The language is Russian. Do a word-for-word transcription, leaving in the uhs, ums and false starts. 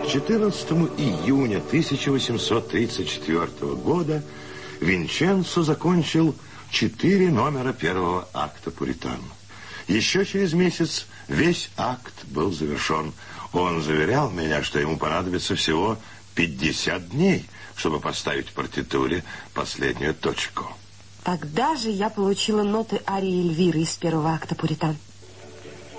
К четырнадцатому июня тысяча восемьсот тридцать четвёртого года Винченцо закончил четыре номера первого акта «Пуритан». Еще через месяц весь акт был завершен. Он заверял меня, что ему понадобится всего пятьдесят дней, чтобы поставить в партитуре последнюю точку. Тогда же я получила ноты арии Эльвиры из первого акта «Пуритан».